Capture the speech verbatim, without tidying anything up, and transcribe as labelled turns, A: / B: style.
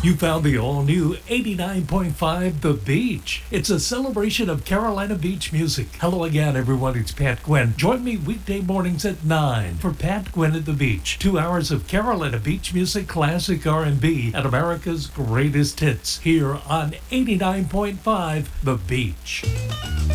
A: You found the all-new eighty-nine point five The Beach. It's a celebration of Carolina Beach music. Hello again, everyone. It's Pat Gwynn. Join me weekday mornings at nine for Pat Gwynn at the Beach. Two hours of Carolina Beach music, classic R and B, and America's greatest hits here on eighty-nine point five The Beach.